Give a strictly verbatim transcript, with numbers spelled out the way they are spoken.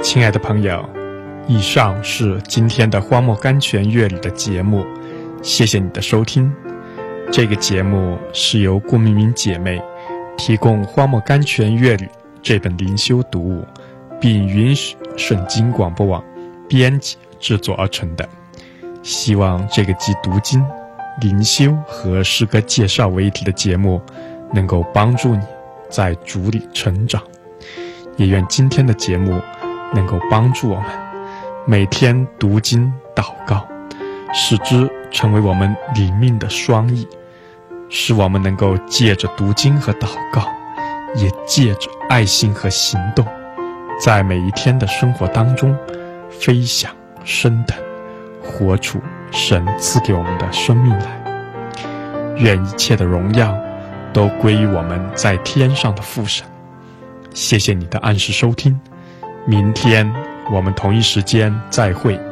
亲爱的朋友，以上是今天的荒漠甘泉乐旅的节目，谢谢你的收听。这个节目是由郭明明姐妹提供荒漠甘泉乐旅这本灵修读物，并允许圣经广播网编辑制作而成的。希望这个集读经、灵修和诗歌介绍为一体的节目能够帮助你在主里成长，也愿今天的节目能够帮助我们每天读经祷告，使之成为我们灵命的双翼，使我们能够借着读经和祷告，也借着爱心和行动，在每一天的生活当中飞翔升腾，活出神赐给我们的生命来。愿一切的荣耀都归于我们在天上的父神。谢谢你的按时收听，明天我们同一时间再会。